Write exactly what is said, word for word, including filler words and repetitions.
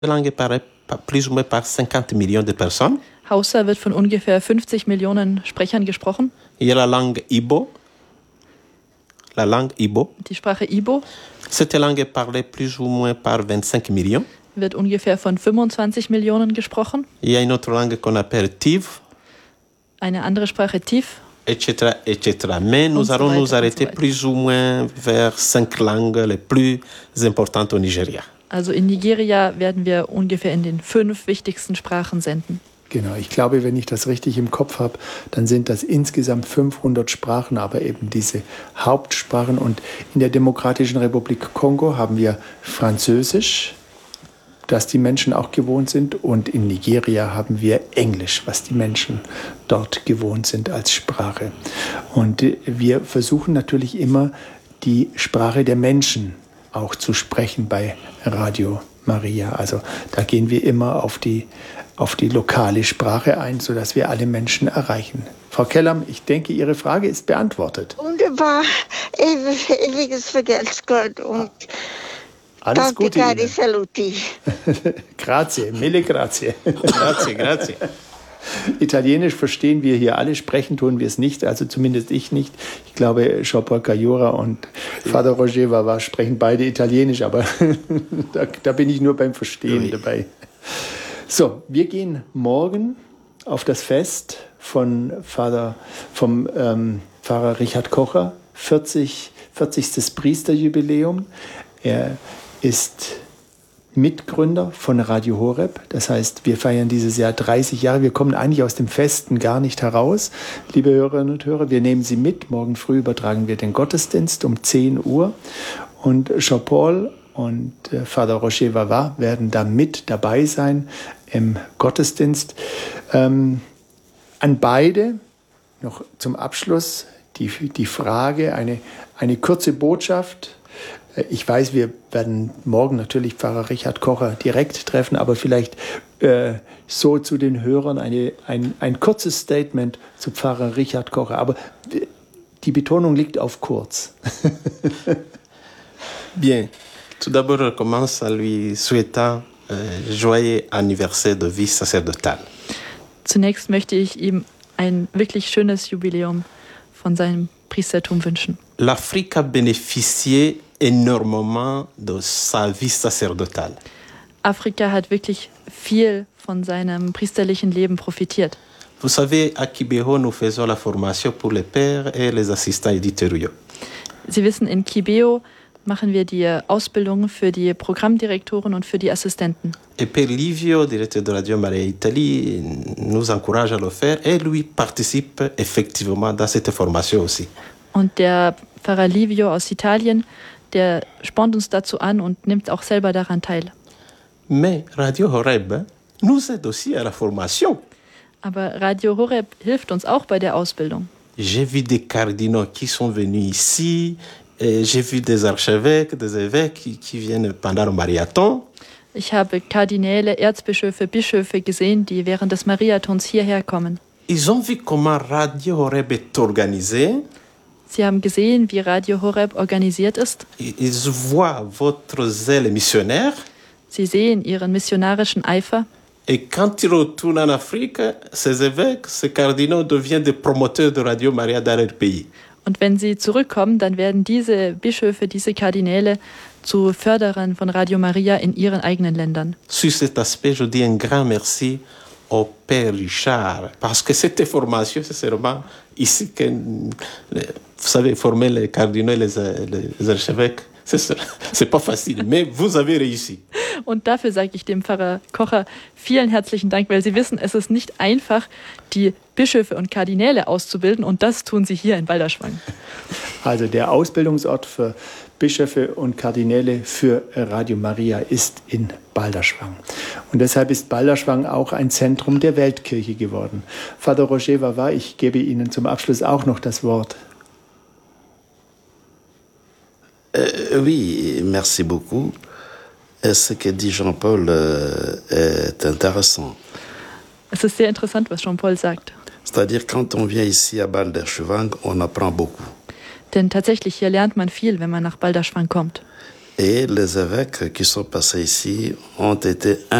langue parlée par plus ou moins par cinquante millions de personnes. Hausa wird von ungefähr fünfzig Millionen Sprechern gesprochen. Il y a la langue Ibo. La langue Ibo. Die Sprache Ibo. Cette langue est parlée plus ou moins par vingt-cinq millions. Wird ungefähr von fünfundzwanzig Millionen gesprochen. Il y a une autre langue qu'on appelle Tiv. Eine andere Sprache Tiv. Etc, et cetera. Mais nous so allons weiter, nous arrêter so plus ou moins vers cinq langues les plus importantes au Nigeria. Also in Nigeria werden wir ungefähr in den fünf wichtigsten Sprachen senden. Genau, ich glaube, wenn ich das richtig im Kopf habe, dann sind das insgesamt fünfhundert Sprachen, aber eben diese Hauptsprachen. Und in der Demokratischen Republik Kongo haben wir Französisch, das die Menschen auch gewohnt sind. Und in Nigeria haben wir Englisch, was die Menschen dort gewohnt sind als Sprache. Und wir versuchen natürlich immer, die Sprache der Menschen auch zu sprechen bei Radio Maria. Also da gehen wir immer auf die, auf die lokale Sprache ein, sodass wir alle Menschen erreichen. Frau Kellam, ich denke, Ihre Frage ist beantwortet. Wunderbar. Ewig, ewiges Vergelt's Gott und alles danke, Gute cari Ihnen. saluti. Grazie, mille grazie. Grazie, grazie. Italienisch verstehen wir hier alle, sprechen tun wir es nicht, also zumindest ich nicht. Ich glaube, Jean-Paul Cayura und Vater Roger Vava sprechen beide Italienisch, aber da, da bin ich nur beim Verstehen Oui. dabei. So, wir gehen morgen auf das Fest von Vater, vom ähm, Pfarrer Richard Kocher, vierzig, vierzigstes Priesterjubiläum. Er ist Mitgründer von Radio Horeb. Das heißt, wir feiern dieses Jahr dreißig Jahre. Wir kommen eigentlich aus dem Festen gar nicht heraus. Liebe Hörerinnen und Hörer, wir nehmen Sie mit. Morgen früh übertragen wir den Gottesdienst um zehn Uhr. Und Jean-Paul und äh, Vater Roger Vava werden da mit dabei sein im Gottesdienst. Ähm, an beide noch zum Abschluss die, die Frage, eine, eine kurze Botschaft. Ich weiß, wir werden morgen natürlich Pfarrer Richard Kocher direkt treffen, aber vielleicht äh, so zu den Hörern eine, ein, ein kurzes Statement zu Pfarrer Richard Kocher. Aber die Betonung liegt auf kurz. Bien. Tout d'abord, je commence en lui souhaitant euh, joyeux anniversaire de vie sacerdotale. Zunächst möchte ich ihm ein wirklich schönes Jubiläum von seinem Priestertum wünschen. L'Afrique a bénéficié énormément de sa vie sacerdotale. Afrika hat wirklich viel von seinem priesterlichen Leben profitiert. Vous savez, à Kibeho, nous faisons la formation pour les pères et les assistants éditoriaux. Sie wissen, in Kibeo machen wir die Ausbildung für die Programmdirektoren und für die Assistenten. Et Père Livio, directeur de Radio Maria Italie, nous encourage à le faire et lui participe effectivement dans cette formation aussi. Und der Pfarrer Livio aus Italien, der spornt uns dazu an und nimmt auch selber daran teil. Mais Radio Horeb nous aide aussi à la formation. Aber Radio Horeb hilft uns auch bei der Ausbildung. J'ai vu des cardinaux qui sont venus ici, et j'ai vu des archevêques, des évêques qui, qui viennent pendant le marathon. Ich habe Kardinäle, Erzbischöfe, Bischöfe gesehen, die während des Mariathons hierher kommen. Ils ont vu comment Radio Horeb est organisé. Sie haben gesehen, wie Radio Horeb organisiert ist. Ils voient votre zèle missionnaire. Sie sehen ihren missionarischen Eifer. Et quand ils retournent en Afrique, ces évêques, ces cardinaux deviennent des promoteurs de Radio Maria dans leur pays. Und wenn sie zurückkommen, dann werden diese Bischöfe, diese Kardinäle zu Förderern von Radio Maria in ihren eigenen Ländern. Sur cet aspect, je dis un grand merci au Père Richard, parce que cette formation, c'est seulement ici que, vous savez, former les cardinaux et les, les archevêques, c'est, c'est pas facile, mais vous avez réussi. Und dafür sage ich dem Pfarrer Kocher vielen herzlichen Dank, weil Sie wissen, es ist nicht einfach, die Bischöfe und Kardinäle auszubilden, und das tun Sie hier in Balderschwang. Also der Ausbildungsort für Bischöfe und Kardinäle für Radio Maria ist in Balderschwang. Und deshalb ist Balderschwang auch ein Zentrum der Weltkirche geworden. Vater Roger Vava, ich gebe Ihnen zum Abschluss auch noch das Wort. Euh, oui, merci beaucoup. Ce que dit Jean-Paul euh, est intéressant. Es ist sehr interessant, was Jean-Paul sagt. C'est-à-dire, quand on vient ici à Balderschwang, on apprend beaucoup. Denn tatsächlich, hier lernt man viel, wenn man nach Balderschwang kommt. Et les évêques qui sont passés ici ont été